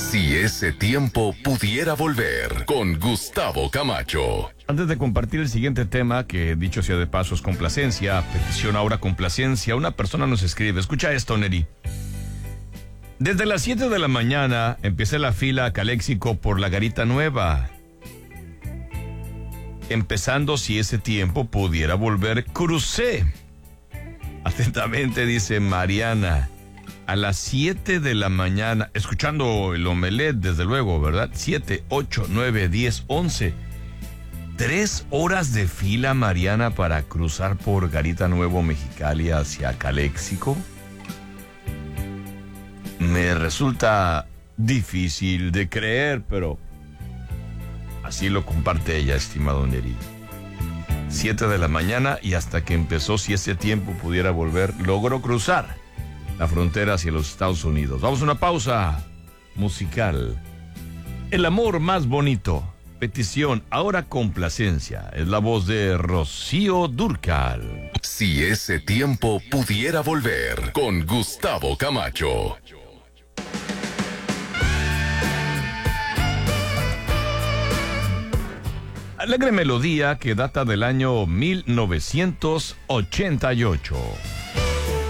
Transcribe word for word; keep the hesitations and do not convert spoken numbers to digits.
Si ese tiempo pudiera volver, con Gustavo Camacho. Antes de compartir el siguiente tema, que dicho sea de paso es complacencia, petición ahora complacencia, una persona nos escribe, escucha esto, Neri. Desde las siete de la mañana empecé la fila a Caléxico por la Garita Nueva. Empezando, si ese tiempo pudiera volver, crucé. Atentamente, dice Mariana. A las siete de la mañana, escuchando el omelet, desde luego, ¿verdad? siete, ocho, nueve, diez, once. Tres horas de fila, Mariana, para cruzar por Garita Nuevo, Mexicali hacia Caléxico. Me resulta difícil de creer, pero así lo comparte ella, estimado Neri. Siete de la mañana y hasta que empezó, si ese tiempo pudiera volver, logró cruzar la frontera hacia los Estados Unidos. Vamos a una pausa musical. El amor más bonito. Petición, ahora complacencia. Es la voz de Rocío Dúrcal. Si ese tiempo pudiera volver, con Gustavo Camacho. Alegre melodía que data del año mil novecientos ochenta y ocho.